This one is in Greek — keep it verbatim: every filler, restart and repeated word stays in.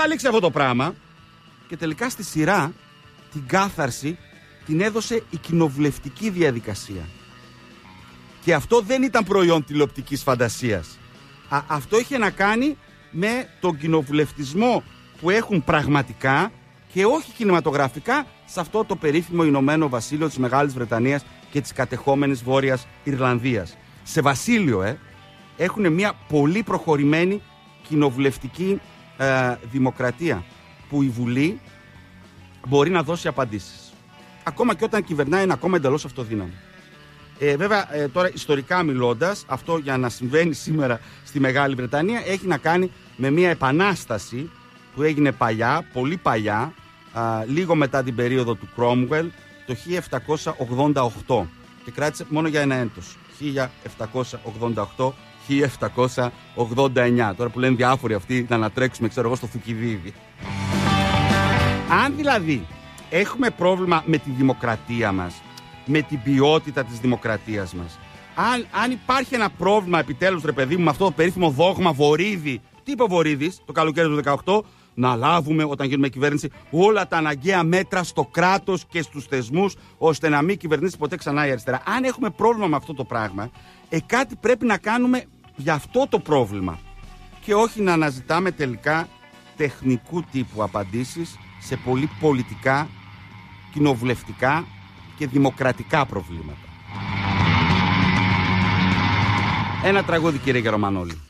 κατάληξε αυτό το πράγμα και τελικά στη σειρά την κάθαρση την έδωσε η κοινοβουλευτική διαδικασία. Και αυτό δεν ήταν προϊόν τηλεοπτικής φαντασίας. Α, αυτό είχε να κάνει με τον κοινοβουλευτισμό που έχουν πραγματικά και όχι κινηματογραφικά σε αυτό το περίφημο Ηνωμένο Βασίλειο της Μεγάλης Βρετανίας και της κατεχόμενης Βόρειας Ιρλανδίας. Σε βασίλειο, ε, έχουν μια πολύ προχωρημένη κοινοβουλευτική ε, δημοκρατία που η Βουλή μπορεί να δώσει απαντήσεις. Ακόμα και όταν κυβερνάει είναι ακόμα εντελώς αυτοδύναμο. Ε, βέβαια, ε, τώρα ιστορικά μιλώντας, αυτό για να συμβαίνει σήμερα στη Μεγάλη Βρετανία έχει να κάνει με μια επανάσταση που έγινε παλιά, πολύ παλιά, α, λίγο μετά την περίοδο του Cromwell, το χίλια επτακόσια ογδόντα οκτώ και κράτησε μόνο για ένα έτος, χίλια επτακόσια ογδόντα οκτώ με χίλια επτακόσια ογδόντα εννιά. Τώρα που λένε διάφοροι αυτοί να ανατρέξουμε, ξέρω εγώ, στο Θουκυδίδη. Αν δηλαδή έχουμε πρόβλημα με τη δημοκρατία μας, με την ποιότητα της δημοκρατίας μας, αν, αν υπάρχει ένα πρόβλημα επιτέλους, ρε παιδί μου, με αυτό το περίφημο δόγμα Βορίδη, τι είπε ο Βορίδης το καλοκαίρι του δεκαοκτώ, να λάβουμε όταν γίνουμε κυβέρνηση όλα τα αναγκαία μέτρα στο κράτος και στους θεσμούς ώστε να μην κυβερνήσει ποτέ ξανά η αριστερά. Αν έχουμε πρόβλημα με αυτό το πράγμα, ε, κάτι πρέπει να κάνουμε για αυτό το πρόβλημα και όχι να αναζητάμε τελικά τεχνικού τύπου απαντήσεις σε πολύ πολιτικά, κοινοβουλευτικά και δημοκρατικά προβλήματα. Ένα τραγούδι, κύριε Γερομανόλη.